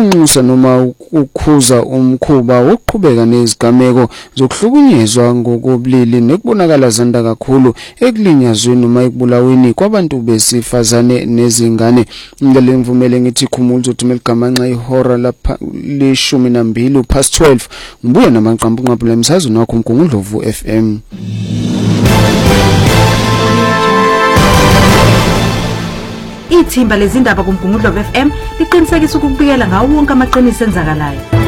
ukunxusa noma ukukhuza umkhuba wokuqhubeka nezigameko zokuhlukunyezwa ngokobulili nekubonakala zanda kakhulu ekulinyazweni noma ekubulaweni kwabantu besifazane nezingane. Ngale mvumele ngithi khumula uthumela igamanxa ihora lapha le12 past 12 ngibuye namaqambu ngapha emsazweni wakho uMgungundlovu FM. Ithimba lezindaba kuMgungundlovu FM liqinisekisa ukubikela ngawo wonke amaqiniso enzakalayo.